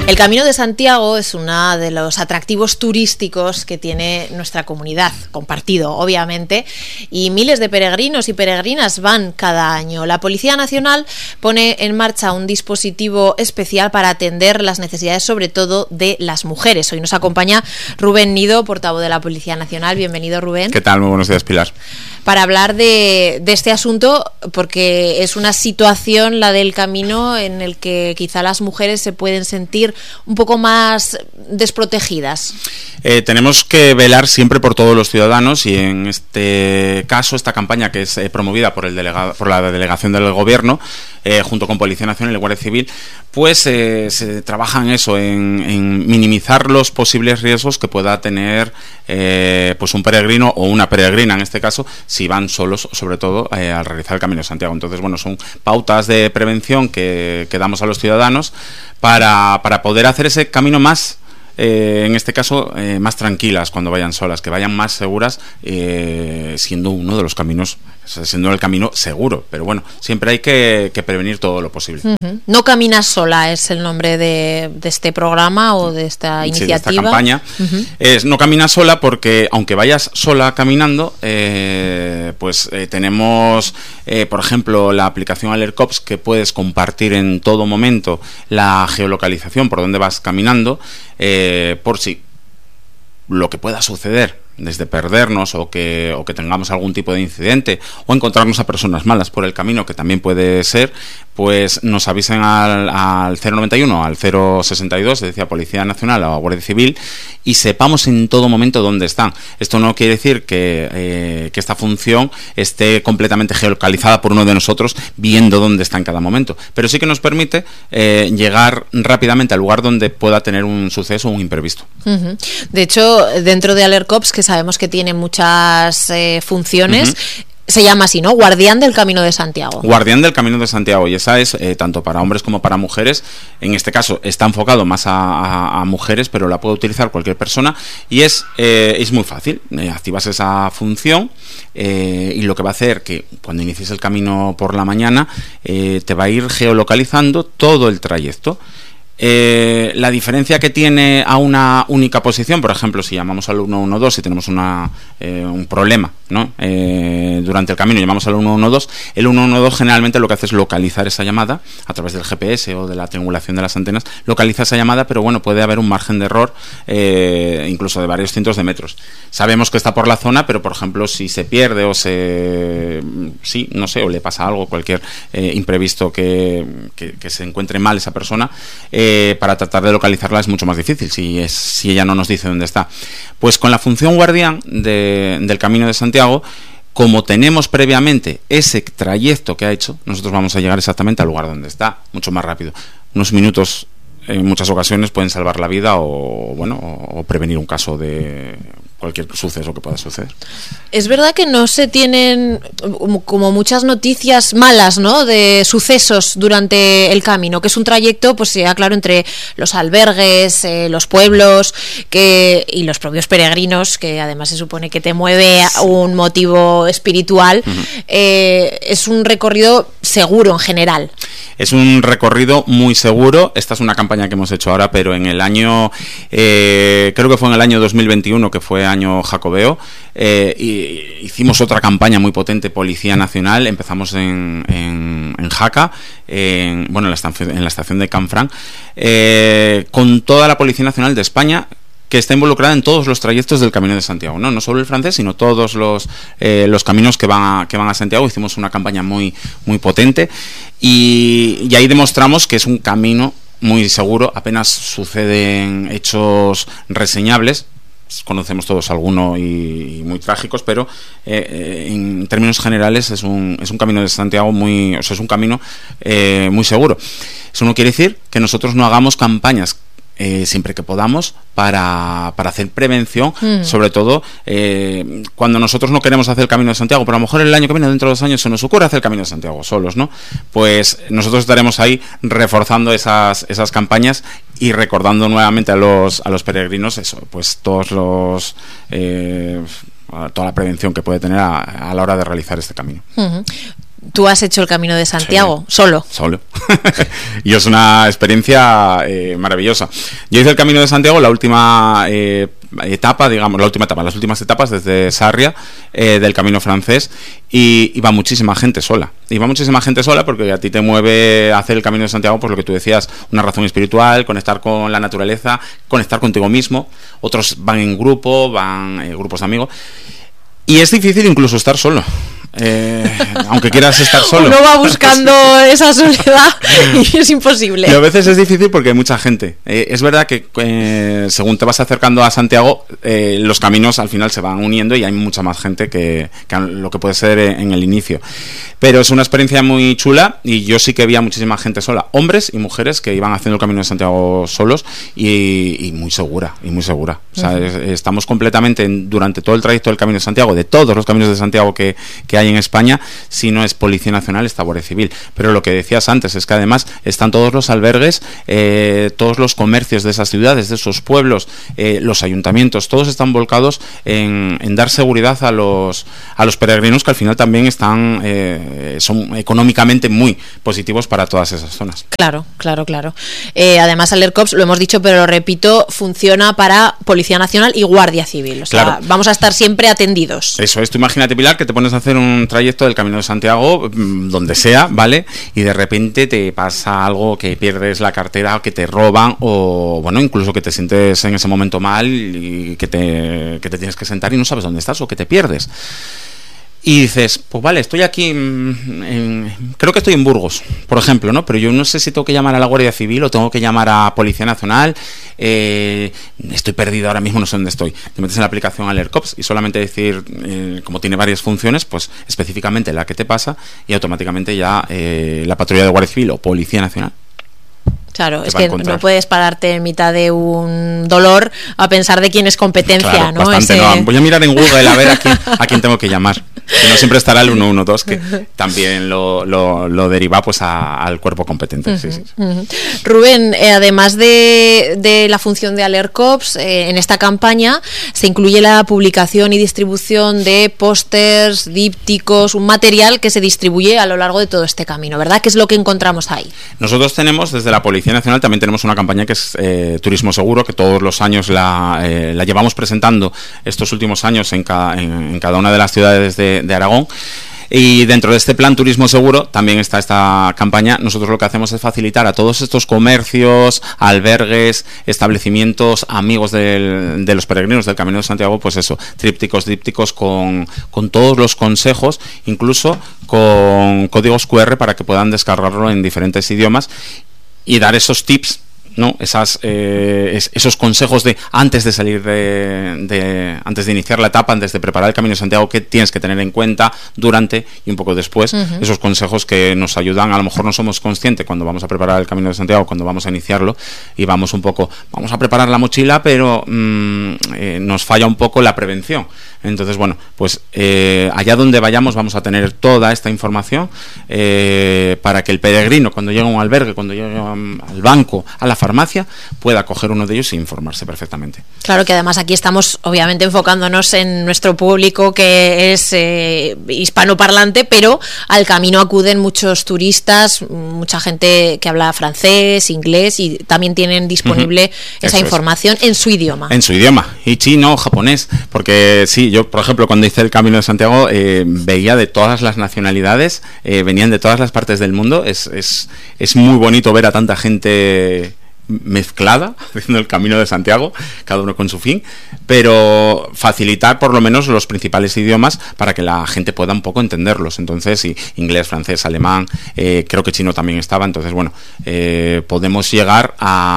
El Camino de Santiago es uno de los atractivos turísticos que tiene nuestra comunidad, compartido obviamente, y miles de peregrinos y peregrinas van cada año. La Policía Nacional pone en marcha un dispositivo especial para atender las necesidades sobre todo de las mujeres. Hoy nos acompaña Rubén Nido, portavoz de la Policía Nacional. Bienvenido, Rubén. ¿Qué tal? Muy buenos días, Pilar. Para hablar de este asunto, porque es una situación, la del camino, en el que quizá las mujeres se pueden sentir un poco más desprotegidas. Tenemos que velar siempre por todos los ciudadanos y en este caso, esta campaña que es promovida por la delegación del Gobierno, junto con Policía Nacional y Guardia Civil, pues se trabaja en eso, en minimizar los posibles riesgos que pueda tener pues un peregrino o una peregrina, en este caso, si van solos, sobre todo al realizar el Camino de Santiago. Entonces, bueno, son pautas de prevención que damos a los ciudadanos para poder hacer ese camino más, en este caso, más tranquilas cuando vayan solas, que vayan más seguras, siendo uno de los caminos, siendo el camino seguro. Pero bueno, siempre hay que prevenir todo lo posible. No caminas sola es el nombre de este programa o de esta iniciativa. Sí, de esta campaña. Es no caminas sola porque, aunque vayas sola caminando, tenemos, por ejemplo, la aplicación Alercops, que puedes compartir en todo momento la geolocalización por donde vas caminando, por si lo que pueda suceder, desde perdernos o que tengamos algún tipo de incidente o encontrarnos a personas malas por el camino, que también puede ser, pues nos avisen al 091, al 062, decía Policía Nacional o Guardia Civil, y sepamos en todo momento dónde están. Esto no quiere decir que esta función esté completamente geolocalizada por uno de nosotros viendo dónde está en cada momento, pero sí que nos permite llegar rápidamente al lugar donde pueda tener un suceso o un imprevisto. De hecho, dentro de Alercops, que sabemos que tiene muchas funciones, se llama así, ¿no? Guardián del Camino de Santiago. Guardián del Camino de Santiago, y esa es tanto para hombres como para mujeres. En este caso está enfocado más a mujeres, pero la puede utilizar cualquier persona, y es muy fácil. Activas esa función y lo que va a hacer que cuando inicies el camino por la mañana te va a ir geolocalizando todo el trayecto. La diferencia que tiene a una única posición, por ejemplo, si llamamos al 112 y tenemos un problema, ¿no? Durante el camino llamamos al 112, el 112 generalmente lo que hace es localizar esa llamada a través del GPS o de la triangulación de las antenas, localiza esa llamada, pero bueno, puede haber un margen de error incluso de varios cientos de metros. Sabemos que está por la zona, pero por ejemplo, si se pierde o o le pasa algo, cualquier imprevisto que se encuentre mal esa persona, para tratar de localizarla es mucho más difícil si ella no nos dice dónde está. Pues con la función guardián del Camino de Santiago, como tenemos previamente ese trayecto que ha hecho, nosotros vamos a llegar exactamente al lugar donde está, mucho más rápido. Unos minutos en muchas ocasiones pueden salvar la vida o prevenir un caso de cualquier suceso que pueda suceder. Es verdad que no se tienen como muchas noticias malas, ¿no?, de sucesos durante el camino, que es un trayecto, pues sea claro, entre los albergues, los pueblos y los propios peregrinos, que además se supone que te mueve un motivo espiritual. Es un recorrido seguro en general. Es un recorrido muy seguro. Esta es una campaña que hemos hecho ahora, pero en el año, creo que fue en el año 2021, que fue año jacobeo, y hicimos otra campaña muy potente, Policía Nacional. Empezamos en Jaca, en la estación de Canfranc, con toda la Policía Nacional de España, que está involucrada en todos los trayectos del Camino de Santiago, no solo el francés, sino todos los caminos que van a Santiago. Hicimos una campaña muy, muy potente y ahí demostramos que es un camino muy seguro. Apenas suceden hechos reseñables, conocemos todos alguno y muy trágicos, pero en términos generales es un Camino de Santiago es un camino muy seguro. Eso no quiere decir que nosotros no hagamos campañas siempre que podamos para hacer prevención, sobre todo cuando nosotros no queremos hacer el Camino de Santiago, pero a lo mejor el año que viene, dentro de 2 años, se nos ocurre hacer el Camino de Santiago solos, ¿no? Pues nosotros estaremos ahí reforzando esas campañas y recordando nuevamente a los peregrinos eso, pues toda la prevención que puede tener a la hora de realizar este camino. Tú has hecho el Camino de Santiago, sí, solo. Y es una experiencia maravillosa. Yo hice el Camino de Santiago, la última etapa, las últimas etapas desde Sarria, del Camino francés, y iba muchísima gente sola. Porque a ti te mueve hacer el Camino de Santiago, pues lo que tú decías, una razón espiritual, conectar con la naturaleza, conectar contigo mismo. Otros van en grupo, grupos de amigos. Y es difícil incluso estar solo. Aunque quieras estar solo, uno va buscando esa soledad y es imposible. Y a veces es difícil porque hay mucha gente. Es verdad que según te vas acercando a Santiago, los caminos al final se van uniendo y hay mucha más gente que lo que puede ser en el inicio. Pero es una experiencia muy chula y yo sí que vi a muchísima gente sola, hombres y mujeres que iban haciendo el Camino de Santiago solos y muy segura. O sea, estamos completamente durante todo el trayecto del Camino de Santiago, de todos los caminos de Santiago que hay en España, si no es Policía Nacional, está Guardia Civil. Pero lo que decías antes es que además están todos los albergues, todos los comercios de esas ciudades, de esos pueblos, los ayuntamientos, todos están volcados en dar seguridad a los peregrinos, que al final también son económicamente muy positivos para todas esas zonas. Claro. Además, Alercops, lo hemos dicho, pero lo repito, funciona para Policía Nacional y Guardia Civil. O sea, claro, vamos a estar siempre atendidos. Eso es. Tú imagínate, Pilar, que te pones a hacer un trayecto del Camino de Santiago, donde sea, ¿vale? Y de repente te pasa algo, que pierdes la cartera, o que te roban, o bueno, incluso que te sientes en ese momento mal y que te tienes que sentar y no sabes dónde estás o que te pierdes. Y dices, pues vale, estoy aquí, creo que estoy en Burgos, por ejemplo, ¿no? Pero yo no sé si tengo que llamar a la Guardia Civil o tengo que llamar a Policía Nacional. Estoy perdido ahora mismo, no sé dónde estoy. Te metes en la aplicación Alercops y solamente decir, como tiene varias funciones, pues específicamente la que te pasa y automáticamente ya la patrulla de Guardia Civil o Policía Nacional. Claro, es que no puedes pararte en mitad de un dolor a pensar de quién es competencia, claro, ¿no? Bastante, no. Voy a mirar en Google a ver a quién tengo que llamar. Que no siempre estará el 112, que también lo deriva pues al cuerpo competente. Sí. Rubén, además de la función de Alercops, en esta campaña se incluye la publicación y distribución de pósters, dípticos, un material que se distribuye a lo largo de todo este camino, ¿verdad? ¿Qué es lo que encontramos ahí? Nosotros tenemos, desde la Policía Nacional, también tenemos una campaña que es Turismo Seguro, que todos los años la llevamos presentando estos últimos años en cada una de las ciudades de Aragón. Y dentro de este plan Turismo Seguro también está esta campaña. Nosotros lo que hacemos es facilitar a todos estos comercios, albergues, establecimientos, amigos de los peregrinos del Camino de Santiago, pues eso, trípticos, dípticos con todos los consejos, incluso con códigos QR para que puedan descargarlo en diferentes idiomas y dar esos tips, ¿no? Esos consejos de antes de salir antes de iniciar la etapa, antes de preparar el Camino de Santiago, que tienes que tener en cuenta durante y un poco después. Esos consejos que nos ayudan. A lo mejor no somos conscientes cuando vamos a preparar el Camino de Santiago, cuando vamos a iniciarlo, y vamos a preparar la mochila, pero nos falla un poco la prevención. Entonces, bueno, pues allá donde vayamos vamos a tener toda esta información para que el peregrino, cuando llegue a un albergue, cuando llegue al banco, a la farmacia, pueda coger uno de ellos e informarse perfectamente. Claro que además aquí estamos obviamente enfocándonos en nuestro público que es hispanoparlante, pero al camino acuden muchos turistas, mucha gente que habla francés, inglés, y también tienen disponible esa información en su idioma. En su idioma, y chino, japonés, porque sí, yo por ejemplo cuando hice el Camino de Santiago veía de todas las nacionalidades, venían de todas las partes del mundo. Es muy bonito ver a tanta gente mezclada haciendo el Camino de Santiago, cada uno con su fin, pero facilitar por lo menos los principales idiomas para que la gente pueda un poco entenderlos. Entonces, sí, inglés, francés, alemán, creo que chino también estaba. Entonces, bueno, podemos llegar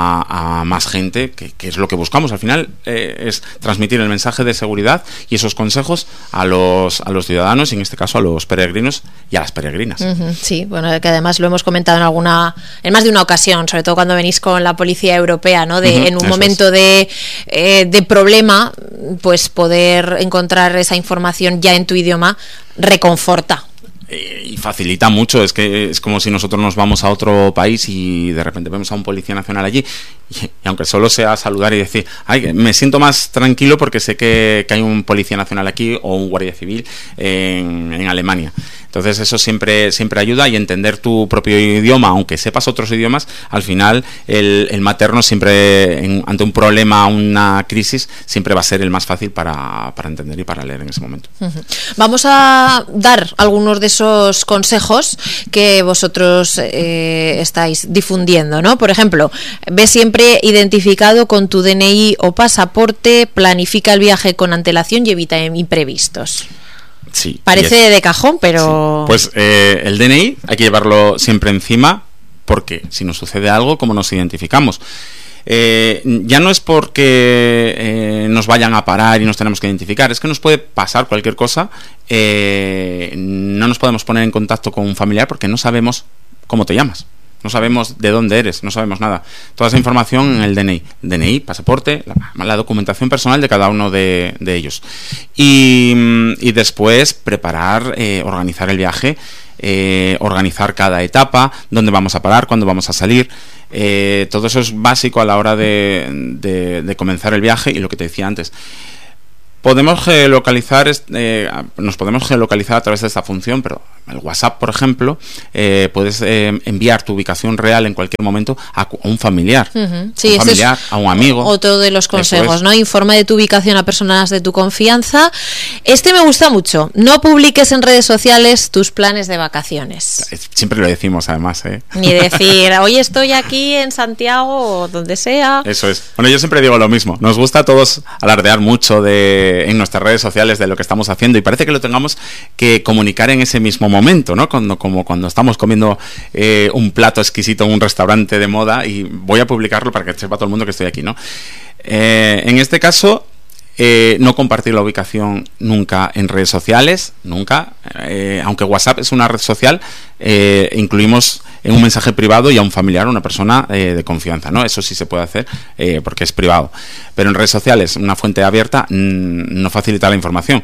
a más gente, que es lo que buscamos. Al final es transmitir el mensaje de seguridad y esos consejos a los ciudadanos, y en este caso a los peregrinos y a las peregrinas. Sí, bueno, que además lo hemos comentado en más de una ocasión, sobre todo cuando venís con la Policía Europea, ¿no? En un momento de problema, pues poder encontrar esa información ya en tu idioma reconforta. Y facilita mucho. Es que es como si nosotros nos vamos a otro país y de repente vemos a un policía nacional allí, y aunque solo sea saludar y decir, ay, me siento más tranquilo porque sé que hay un policía nacional aquí o un guardia civil en Alemania. Entonces eso siempre ayuda, y entender tu propio idioma, aunque sepas otros idiomas, al final el materno siempre, ante un problema, una crisis, siempre va a ser el más fácil para entender y para leer en ese momento. Vamos a dar algunos de esos consejos que vosotros estáis difundiendo, ¿no? Por ejemplo, ve siempre identificado con tu DNI o pasaporte, planifica el viaje con antelación y evita imprevistos. Sí, parece de cajón, pero... Sí. Pues el DNI hay que llevarlo siempre encima, porque si nos sucede algo, ¿cómo nos identificamos? Ya no es porque nos vayan a parar y nos tenemos que identificar, es que nos puede pasar cualquier cosa. No nos podemos poner en contacto con un familiar porque no sabemos cómo te llamas, no sabemos de dónde eres, no sabemos nada. Toda esa información en el DNI, pasaporte, la documentación personal de cada uno de ellos. Y después preparar, organizar el viaje, organizar cada etapa, dónde vamos a parar, cuándo vamos a salir. Todo eso es básico a la hora de comenzar el viaje. Y lo que te decía antes, podemos geolocalizar, nos podemos geolocalizar a través de esta función, pero el WhatsApp, por ejemplo, puedes enviar tu ubicación real en cualquier momento a un familiar, sí, a un familiar, a un amigo. Otro de los consejos, ¿no? Informa de tu ubicación a personas de tu confianza. Este me gusta mucho. No publiques en redes sociales tus planes de vacaciones. Siempre lo decimos, además, Ni decir, hoy estoy aquí en Santiago o donde sea. Eso es. Bueno, yo siempre digo lo mismo. Nos gusta a todos alardear mucho en nuestras redes sociales de lo que estamos haciendo, y parece que lo tengamos que comunicar en ese mismo momento, ¿no? Como cuando estamos comiendo un plato exquisito en un restaurante de moda y voy a publicarlo para que sepa todo el mundo que estoy aquí, ¿no? En este caso, no compartir la ubicación nunca en redes sociales, nunca. Aunque WhatsApp es una red social, incluimos en un mensaje privado y a un familiar, una persona de confianza, ¿no? Eso sí se puede hacer porque es privado. Pero en redes sociales, una fuente abierta no facilita la información.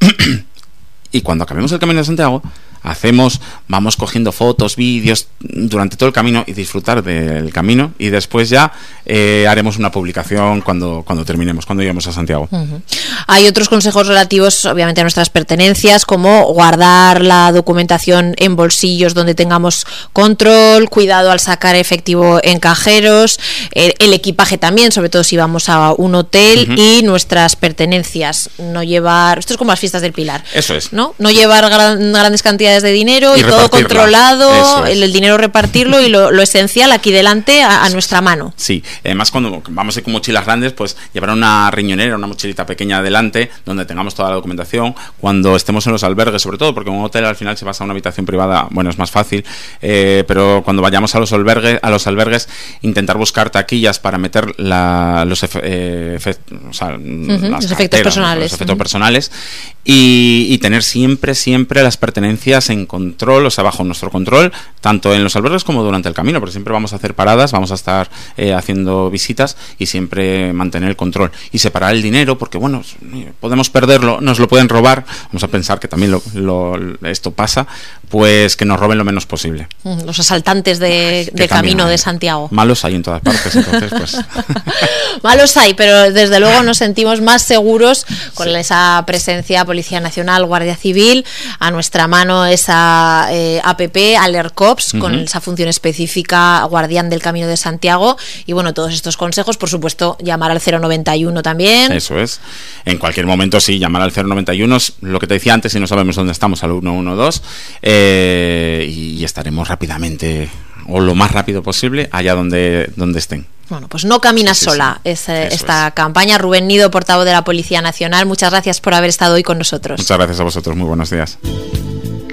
Y cuando acabemos el Camino de Santiago, vamos cogiendo fotos, vídeos durante todo el camino y disfrutar del camino, y después ya haremos una publicación cuando terminemos, cuando lleguemos a Santiago. Hay otros consejos relativos, obviamente, a nuestras pertenencias, como guardar la documentación en bolsillos donde tengamos control, cuidado al sacar efectivo en cajeros, el equipaje también, sobre todo si vamos a un hotel, y nuestras pertenencias, no llevar, esto es como las fiestas del Pilar, eso es, no llevar grandes cantidades de dinero y todo controlado, el dinero repartirlo, y lo esencial aquí delante a nuestra mano. Sí, además cuando vamos a ir con mochilas grandes, pues llevar una riñonera, una mochilita pequeña adelante donde tengamos toda la documentación. Cuando estemos en los albergues, sobre todo porque en un hotel al final, si vas a una habitación privada, bueno, es más fácil, pero cuando vayamos a los albergues, intentar buscar taquillas para meter los efectos personales, y tener siempre las pertenencias en control, o sea, bajo nuestro control, tanto en los albergues como durante el camino, porque siempre vamos a hacer paradas, vamos a estar haciendo visitas, y siempre mantener el control y separar el dinero, porque bueno, podemos perderlo, nos lo pueden robar, vamos a pensar que también esto pasa, pues que nos roben lo menos posible. Los asaltantes de camino de Santiago. Malos hay en todas partes, entonces pues... Malos hay, pero desde luego nos sentimos más seguros con esa presencia Policía Nacional, Guardia Civil, a nuestra mano esa APP, Alercops, con esa función específica, guardián del Camino de Santiago, y bueno, todos estos consejos, por supuesto, llamar al 091 también. Eso es. En cualquier momento sí, llamar al 091, lo que te decía antes, si no sabemos dónde estamos, al 112, y estaremos rápidamente, o lo más rápido posible, allá donde estén. Bueno, pues no caminas sola. Esta campaña. Rubén Nido, portavoz de la Policía Nacional, muchas gracias por haber estado hoy con nosotros. Muchas gracias a vosotros, muy buenos días.